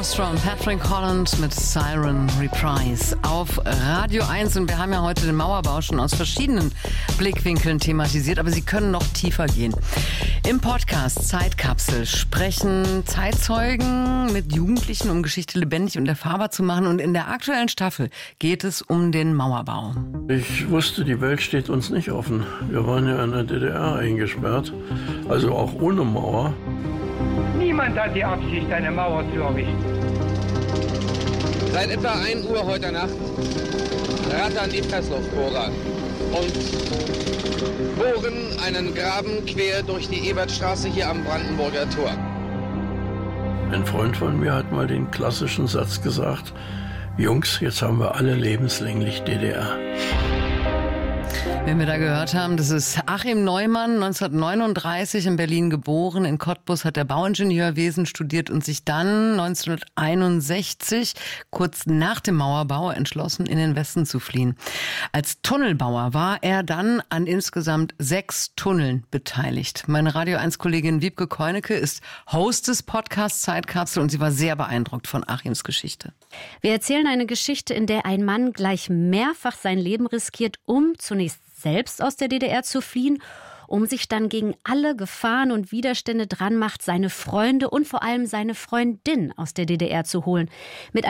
Armstrong, Patrick Holland mit Siren Reprise auf Radio 1. Und wir haben ja heute den Mauerbau schon aus verschiedenen Blickwinkeln thematisiert, aber Sie können noch tiefer gehen. Im Podcast Zeitkapsel sprechen Zeitzeugen mit Jugendlichen, um Geschichte lebendig und erfahrbar zu machen. Und in der aktuellen Staffel geht es um den Mauerbau. Ich wusste, die Welt steht uns nicht offen. Wir waren ja in der DDR eingesperrt, also auch ohne Mauer. Niemand hat die Absicht, eine Mauer zu errichten. Seit etwa 1 Uhr heute Nacht rattern die Pressluftbohrer und bohren einen Graben quer durch die Ebertstraße hier am Brandenburger Tor. Ein Freund von mir hat mal den klassischen Satz gesagt: Jungs, jetzt haben wir alle lebenslänglich DDR. Wen wir da gehört haben, das ist Achim Neumann, 1939 in Berlin geboren. In Cottbus hat er Bauingenieurwesen studiert und sich dann 1961, kurz nach dem Mauerbau, entschlossen, in den Westen zu fliehen. Als Tunnelbauer war er dann an insgesamt 6 Tunneln beteiligt. Meine Radio 1-Kollegin Wiebke Keunecke ist Host des Podcasts Zeitkapsel und sie war sehr beeindruckt von Achims Geschichte. Wir erzählen eine Geschichte, in der ein Mann gleich mehrfach sein Leben riskiert, um zunächst selbst aus der DDR zu fliehen, um sich dann gegen alle Gefahren und Widerstände dran macht, seine Freunde und vor allem seine Freundin aus der DDR zu holen. Mit